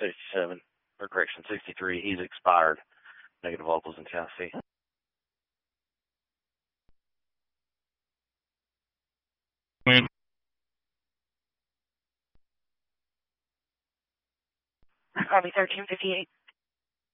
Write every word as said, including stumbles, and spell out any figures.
sixty-seven, or correction, sixty-three. He's expired. Negative vocals in Tennessee. Army thirteen fifty-eight.